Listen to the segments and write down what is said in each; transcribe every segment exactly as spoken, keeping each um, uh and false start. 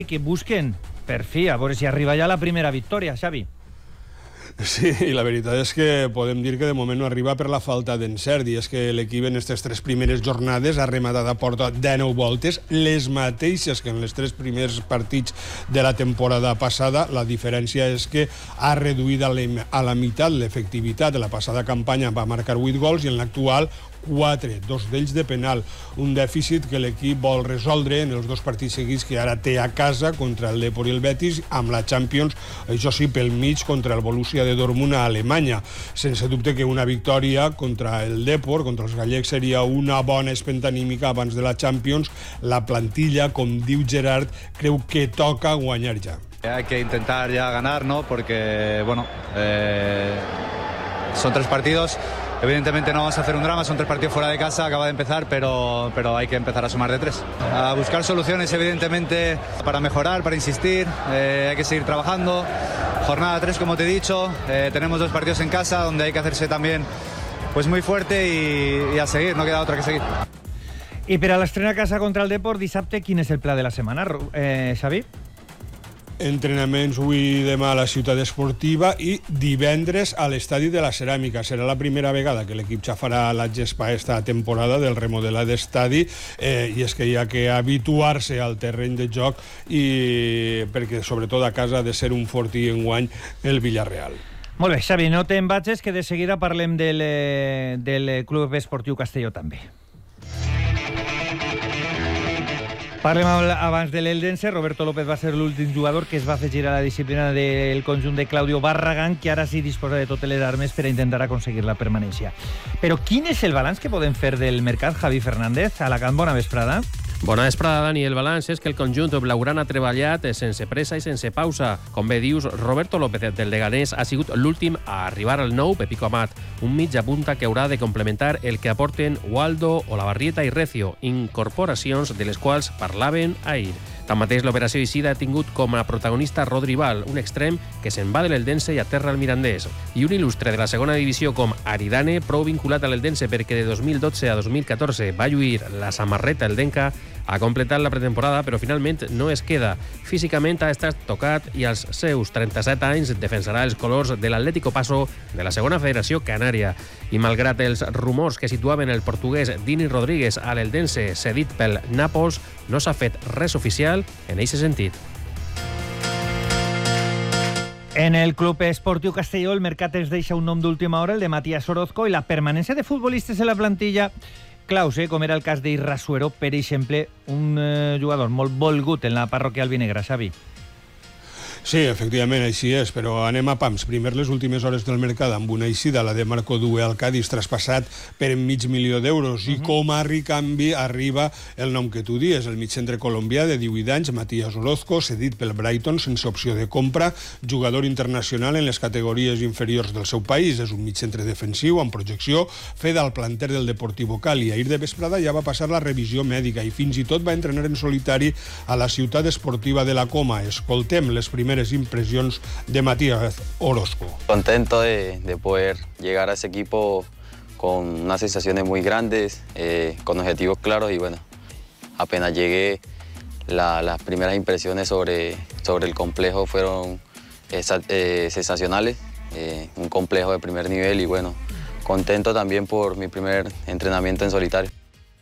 que busquen per fi, a veure si arriba ja la primera victòria, Xavi. Sí, i la veritat és que podem dir que de moment no arriba per la falta d'encert, i és que l'equip en aquestes tres primeres jornades ha rematat a porta dinou voltes, les mateixes que en les tres primers partits de la temporada passada. La diferència és que ha reduït a la, a la meitat l'efectivitat. De la passada campanya va marcar vuit gols i en l'actual quatre, dos d'ells de penal, un dèficit que l'equip vol resoldre en els dos partits seguits que ara té a casa contra el Depor i el Betis, amb la Champions, això sí, pel mig contra el Borussia de Dortmund a Alemanya. Sense dubte que una victòria contra el Depor, contra els gallecs, seria una bona espenta anímica abans de la Champions. La plantilla, com diu Gerard, creu que toca guanyar ja. Hay que intentar ya ganar, ¿no? Porque, bueno, eh, son tres partidos. Evidentemente no vamos a hacer un drama, son tres partidos fuera de casa, acaba de empezar, pero, pero hay que empezar a sumar de tres. A buscar soluciones, evidentemente, para mejorar, para insistir, eh, hay que seguir trabajando. Jornada tres, como te he dicho, eh, tenemos dos partidos en casa donde hay que hacerse también pues muy fuerte y, y a seguir, no queda otra que seguir. I per a l'estrena a casa contra el Depor, dissabte, quin és el pla de la setmana, eh, Xavi? Entrenaments avui i demà a la ciutat esportiva i divendres a l'estadi de la Ceràmica. Serà la primera vegada que l'equip ja farà la gespa esta temporada del remodelat d'estadi, eh, i és que hi ha que habituar-se al terreny de joc, i perquè sobretot a casa ha de ser un fortí enguany el Villarreal. Molt bé, Xavi, no te'n vagis, que de seguida parlem del, del Club Esportiu Castelló també. Parlem abans de l'Eldense. Roberto López va ser l'últim jugador que es va afegir a la disciplina del conjunt de Claudio Barragán, que ara sí disposa de totes les armes per a intentar aconseguir la permanència. Però quin és el balanç que podem fer del mercat, Javi Fernández? Alacant, bona vesprada. Bona vesprada, Dani. El balanç és que el conjunt blaugrana ha treballat sense pressa i sense pausa. Com bé dius, Roberto López del Leganés ha sigut l'últim a arribar al nou Pepico Amat, un mitja punta que haurà de complementar el que aporten Waldo, Olavarrieta i Recio, incorporacions de les quals parlaven ahir. Tanmateix, l'operació Isida ha tingut com a protagonista Rodri Val, un extrem que se'n va de l'Eldense i aterra al Mirandés, i un il·lustre de la segona divisió com Aridane, prou vinculat a l'Eldense perquè de dos mil dotze a dos mil catorze va lluir la samarreta eldenca, ha completat la pretemporada, però finalment no es queda. Físicament ha estat tocat i als seus trenta-set anys defensarà els colors de l'Atlético Paso de la segona federació canària. I malgrat els rumors que situaven el portuguès Dini Rodríguez a l'Eldense cedit pel Nàpols, no s'ha fet res oficial en aquest sentit. En el Club Esportiu Castelló el mercat ens deixa un nom d'última hora, el de Matías Orozco, i la permanència de futbolistes en la plantilla claus, eh, com era el cas d'Irrasuero, per exemple, un eh, jugador molt volgut en la parròquia albinegra, Xavi. Sí, efectivament, així és, però anem a pams. Primer, les últimes hores del mercat, amb una eixida, la de Marco Due al Cádiz, traspassat per mig milió d'euros, i uh -huh. com a recanvi arriba el nom que tu dies, el migcentre colombià de divuit anys, Matías Orozco, cedit pel Brighton sense opció de compra, jugador internacional en les categories inferiors del seu país. És un migcentre defensiu amb projecció, fet al planter del Deportivo Cali. Ahir de vesprada ja va passar la revisió mèdica i fins i tot va entrenar en solitari a la ciutat esportiva de la Coma. Escoltem les primeres impresiones de Matías Orozco. Contento de, de poder llegar a ese equipo con unas sensaciones muy grandes, eh, con objetivos claros, y bueno, apenas llegué, la, las primeras impresiones sobre, sobre el complejo fueron esa, eh, sensacionales, eh, un complejo de primer nivel, y bueno, contento también por mi primer entrenamiento en solitario.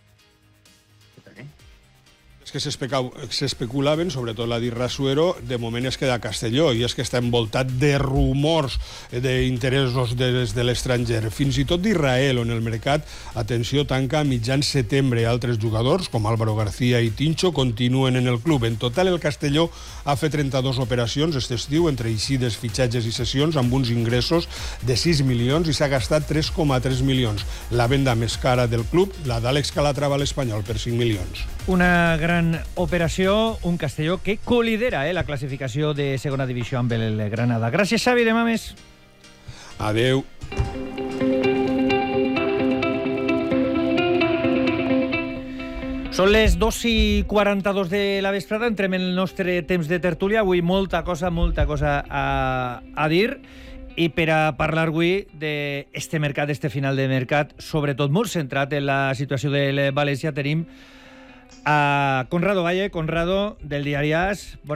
Que s'especulaven, sobretot la d'Irrasuero, de moment es queda a Castelló, i és que està envoltat de rumors d'interessos des de l'estranger, fins i tot d'Israel, on el mercat, atenció, tanca a mitjan setembre. Altres jugadors, com Álvaro García i Tincho, continuen en el club. En total, el Castelló ha fet trenta-dues operacions aquest estiu, entre eixides, fitxatges i sessions, amb uns ingressos de sis milions, i s'ha gastat tres coma tres milions. La venda més cara del club, la d'Àlex Calatrava a l'Espanyol, per cinc milions. Una gran operació, un Castelló que colidera eh, la classificació de segona divisió amb el Granada. Gràcies, Xavi, demà més. Adeu. Són les dos i quaranta-dos de la vesprada, entrem en el nostre temps de tertúlia. Avui molta cosa, molta cosa a, a dir. I per a parlar avui d'este mercat, d'este final de mercat, sobretot molt centrat en la situació del València, tenim a Conrado Valle. Conrado, del diari A S.